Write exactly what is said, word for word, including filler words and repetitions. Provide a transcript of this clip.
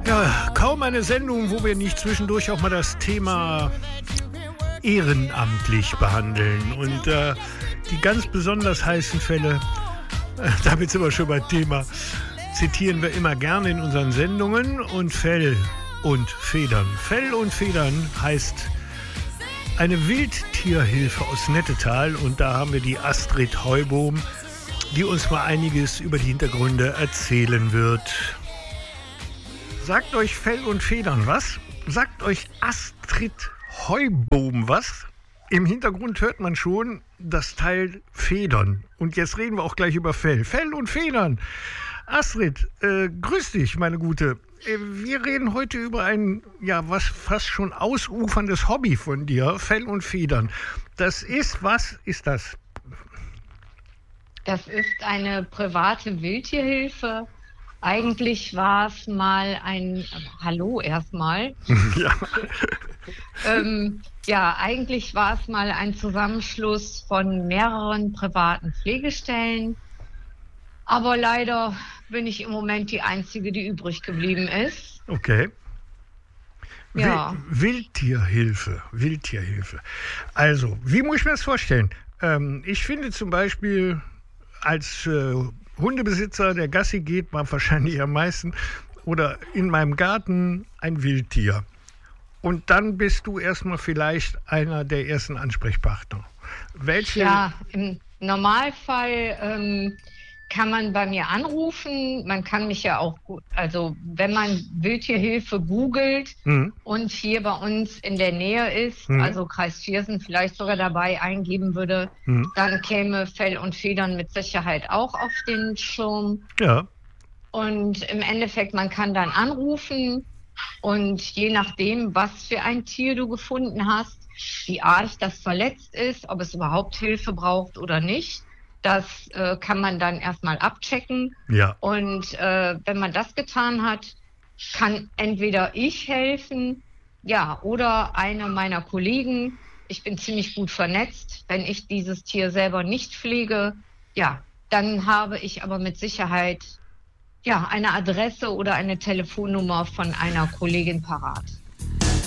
Ja, kaum eine Sendung, wo wir nicht zwischendurch auch mal das Thema ehrenamtlich behandeln. Und äh, die ganz besonders heißen Fälle, äh, damit sind wir schon beim Thema, zitieren wir immer gerne in unseren Sendungen. Und Fell und Federn. Fell und Federn heißt eine Wildtierhilfe aus Nettetal. Und da haben wir die Astrid Heubohm, die uns mal einiges über die Hintergründe erzählen wird. Sagt euch Fell und Federn was? Sagt euch Astrid Heubohm was? Im Hintergrund hört man schon das Teil Federn. Und jetzt reden wir auch gleich über Fell. Fell und Federn. Astrid, äh, grüß dich, meine Gute. Äh, wir reden heute über ein, ja, was fast schon ausuferndes Hobby von dir. Fell und Federn. Das ist, was ist das? Das ist eine private Wildtierhilfe. Eigentlich war es mal ein, hallo erstmal. Ja. ähm, ja, eigentlich war es mal ein Zusammenschluss von mehreren privaten Pflegestellen. Aber leider bin ich im Moment die Einzige, die übrig geblieben ist. Okay. Ja. Wildtierhilfe, Wildtierhilfe. Also, wie muss ich mir das vorstellen? Ähm, ich finde zum Beispiel als äh, Hundebesitzer, der Gassi geht, mal wahrscheinlich am meisten, oder in meinem Garten ein Wildtier. Und dann bist du erstmal vielleicht einer der ersten Ansprechpartner. Welche? Ja, im Normalfall ähm, kann man bei mir anrufen. Man kann mich ja auch, also wenn man Wildtierhilfe googelt mhm. und hier bei uns in der Nähe ist, mhm. also Kreis Viersen vielleicht sogar dabei eingeben würde, mhm. dann käme Fell und Federn mit Sicherheit auch auf den Schirm. Ja. Und im Endeffekt, man kann dann anrufen und je nachdem, was für ein Tier du gefunden hast, wie arg das verletzt ist, ob es überhaupt Hilfe braucht oder nicht, das äh, kann man dann erstmal abchecken. Ja. Und äh, wenn man das getan hat, kann entweder ich helfen, ja, oder eine meiner Kollegen. Ich bin ziemlich gut vernetzt. Wenn ich dieses Tier selber nicht pflege, ja, dann habe ich aber mit Sicherheit ja eine Adresse oder eine Telefonnummer von einer Kollegin parat.